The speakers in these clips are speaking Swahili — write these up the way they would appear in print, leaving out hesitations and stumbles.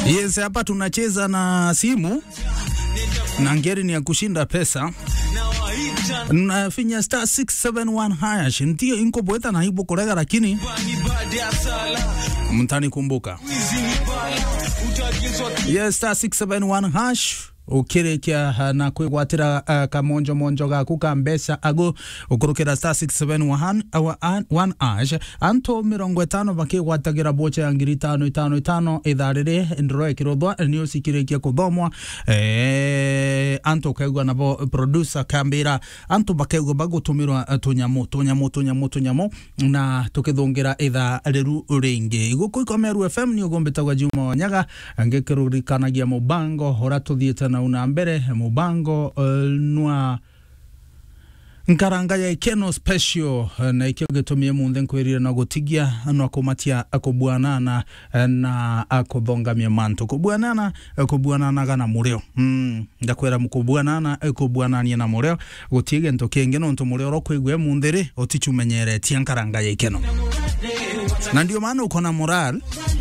Yes, hapa tunacheza na simu na ngeri ni ya kushinda pesa. Nafinya star 671 hash. Ndio inko boeta na hibo korega, lakini mtani kumbuka. Yes, star 671 hash. Ukirekia na kwigwatira kamonjo gaku ka mbesa ago ukurukira star 671 hash anto 50 bakigwatagira bocha ya ngiri 555 itharire ndro ekirodwa news ikirekia kuthomwa anto kaigwa na producer kambira anto bakegwa bagutumirwa tunyamo na tukithungira itha riru ringi iguko ikomeru FM ni ugombetagwa Juma Wanyaga angekirurikanagia mubango hora tuthiete na una mbere mubango nwa nkaranga ya ikeno special na ikio getumie munthe nkwirire na gutigia no kumatia akobwanana na akobongamia manto kubwanana gana mureo ndakwera mukubwanana akobwanania na mureo gutige nto kenge no nto mureo rokwigwe munthere otichumenyere tia nkaranga ya ikeno na ndio maana uko na moral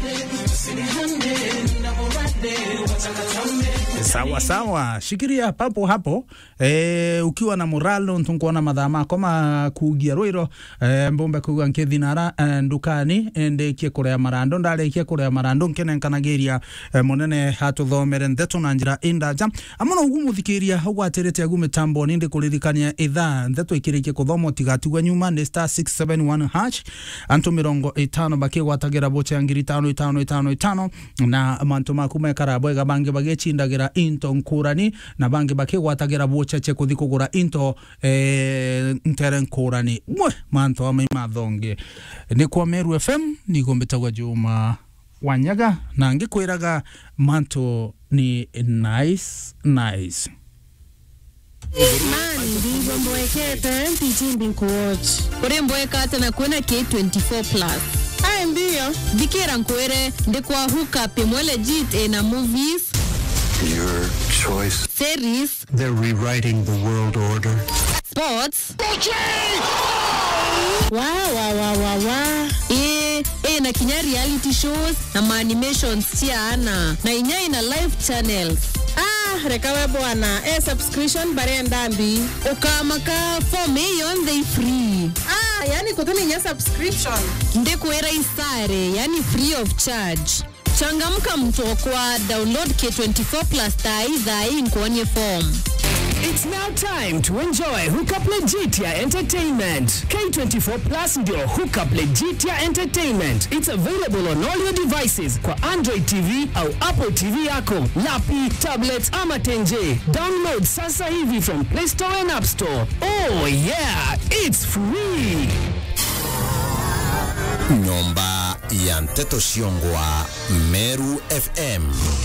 sawa shikiria papo hapo ukiwa na moralo ntunkuona madhama koma kugia roiro mbombe kuga nkethinara ndukani ndekie kurea marando ndarekie kurea marando nkenenkanagiria monene hatuthomere ndeto na njira indaja amono ugumuthikiria hugwaterete agumitambo ninde kuririkania itha ndeto ikirikie kuthomo tigatigwa nyuma ni star 671 hash anto 50 bakigwatagira bocha ngiri 555 na manto makume karabwega bange bagechindagira into nkurani na bange bakigwatagira bocha che kuthikugura into ntere nkurani manto ama mathonge ni kwa Meru FM ni gombetagwa Juma Wanyaga na ngikwiraga manto ni nice Ndivyo mwekete mpichimbi kuwatch ure mwekata na kuona K24+. Ndio dikira nkwere ndikwa hookup mwele jit na movies your choice series they're rewriting the world order sports wow na kinya reality shows na animations tiana na inya ina live channels rekawe bwana subscription bare ndambi ukamaka for me on the free yani kutuni nya subscription ndekuera isare yani free of charge changamka mtokwa download K24+ taiza inkonye form. It's now time to enjoy Hookup Legitia Entertainment. K24+ ndio Hookup Legitia Entertainment. It's available on all your devices kwa Android TV au Apple TV yako, lapi, tablets ama tenje. Download sasa hivi from Play Store and App Store. Oh yeah, it's free. Nyomba ya Mteto Shiongwa, Meru FM.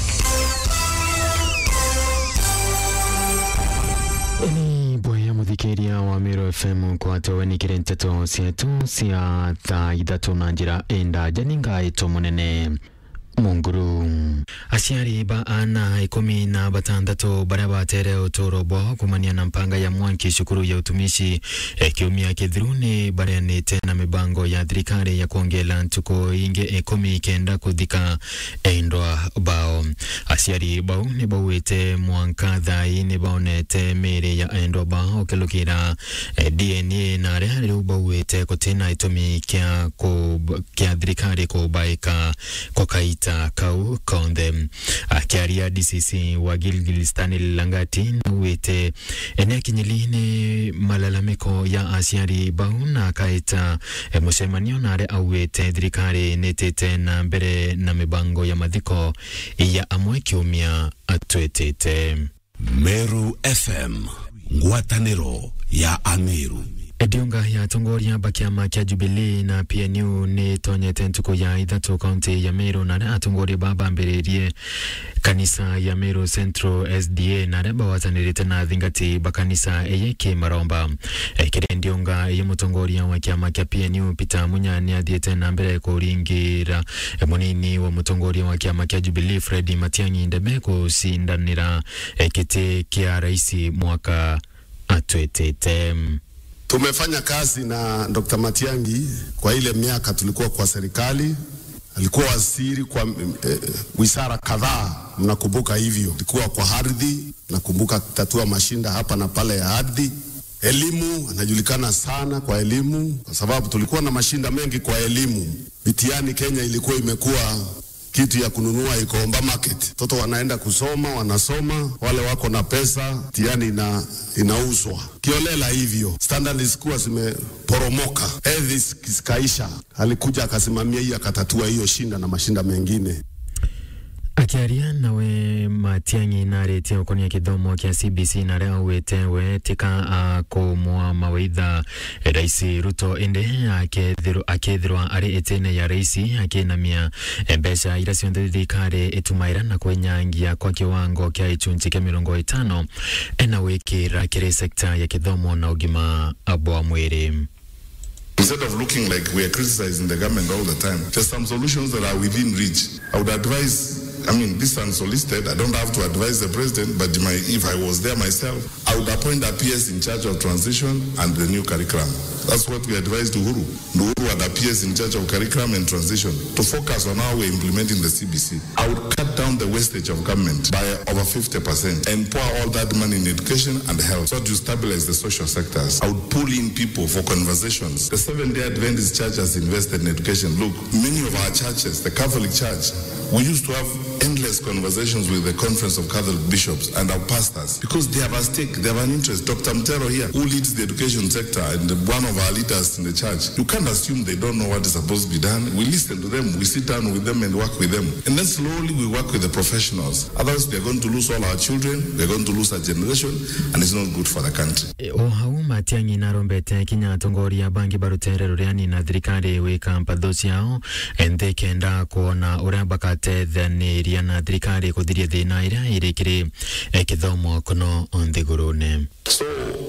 Ni boya muthikiria wa Meru FM kwa toweni kirenteto sietu sia ta idatu na njira enda janinga ito munene Munguru aciari ba ana 16 baria batere utorobo kumania na mpanga ya mwanki shukuru ya utumishi kiumia kithiruni baria ni tena mibango ya thirikari ya kuongela ntuko inge 19 kuthika endwa bao aciari bao ni bawete mwanka thai ni baonete mere ya endwa bao kelukira DNA na rehari bawete kutena itumi kia thirikari kubaika kokaita kau konde akiaria DCC wa Gilgilistani Langati na wete ene kinyiline malalamiko ya asiari bauna kaita musemanio nare awete thirikari netete na mbere na mibango ya mathiko ya amwe kiumia atwetete. Meru FM, ngwataniro ya Ameru. Edionga ya tongoria bakiama kia Jubilee na PNU ni tonyete ntuko ya idhatu kaunti ya Meru na atongoria baba mbererie kanisa ya Meru Central SDA na reba watanirite na thingati bakanisa eyeke maromba kire ndionga ya mutongoria wa kiama kia PNU Peter Munyani athiete na mbere kuringira munini wa mutongoria wa kiama kia Jubilee Fred Matiang'i ndeme kusindanira kiti kia raisi mwaka atwetete. Tumefanya kazi na Dr. Matiang'i kwa ile miaka tulikuwa kwa serikali alikuwa waziri kwa wizara kadhaa, mnakumbuka hivyo. Alikuwa kwa ardhi, nakumbuka tatua mashinda hapa na pale ya ardhi. Elimu, anajulikana sana kwa elimu kwa sababu tulikuwa na mashinda mengi kwa elimu. Mitihani Kenya ilikuwa imekuwa kitu ya kununua Ikomba market. Toto wanaenda kusoma, wanasoma, wale wako na pesa, mitihani inauzwa kiolela hivyo. Standard zikuwa zimeporomoka, hedhi zikaisha. Alikuja akasimamia hii, akatatua hiyo shinda na mashinda mengine. Akiaria nawe Matiang'i narĩtie ũkonia gĩthomo kĩa CBC na rĩa wĩte tika kũmwa mawaitha Rais Ruto ende akethirwa arĩ ĩtĩne ya rais akĩnamia mbeca iria ciothe thirikari ĩtumaĩra na kwenyangia kwa kiwango kĩa icunjĩ kĩa 50 na wĩkĩra kĩrĩ sekta ya gĩthomo na ũgima wa mwĩrĩ. Instead of looking like we are criticizing the government all the time, there's some solutions that are within reach. I would advise, this unsolicited, I don't have to advise the president, but if I was there myself, I would appoint a PS in charge of transition and the new curriculum. That's what we advised Uhuru. Uhuru had a PS in charge of curriculum and transition to focus on how we're implementing the CBC. I would cut down the wastage of government by over 50% and pour all that money in education and health so to stabilize the social sectors. I would pull in people for conversations. The Seventh-day Adventist Church has invested in education. Look, many of our churches, the Catholic Church, we used to have endless conversations with the Conference of Catholic Bishops and our pastors because they have a stake, they have an interest. Dr. Mtero here, who leads the education sector and one of our leaders in the church, you can't assume they don't know what is supposed to be done. We listen to them, we sit down with them and work with them. And then slowly we work with the professionals. Otherwise, we are going to lose all our children, we are going to lose our generation, and it's not good for the country. Ohau Matiang'i narombete kinya tongoria bangi barutere ruriani na thirikari wika mpatho ciao ende kenda kuona uria bakateithaniria na thirikari kuthiria thina iria irikiri githomo kuno nthigurune. So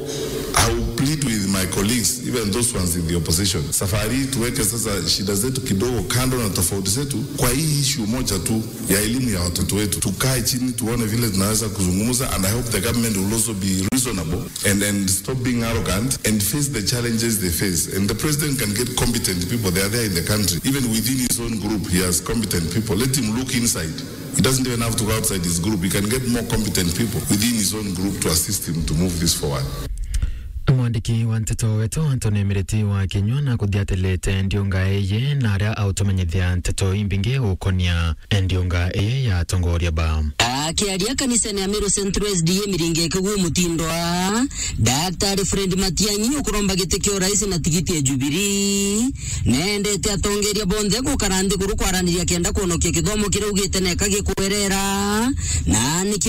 I will plead with my colleagues, even those ones in the opposition, safari tuweke sasa shida zetu kidogo kando na tofauti zetu kwa hii issue moja tu ya elimu ya watoto wetu. Tukae chini tuone vile tunaweza kuzungumza, and I hope the government will also be reasonable and stop being arrogant and face the challenges they face. And the president can get competent people, they are there in the country. Even within his own group, he has competent people. Let him look inside. He doesn't even have to go outside his group. He can get more competent people within his own group to assist him to move this forward. Mwandiki wa nteto wetu Anthony Miriti wa Kinyua na kuthiatelete ndiunga eye na aria autumenyithia nteto imbingi ukonia ndiunga eye ya tongoria ba. Akiaria kanisani ya Meru Central SDA miringe kugu mutindwa Daktari Fred Matiang'i ukuromba gitekio rais na tigiti ya Jubilee nendete atongeria bonde gukarandi guru kwaraniria kenda kuonokia githomo kira ugite neka gikuerera na niki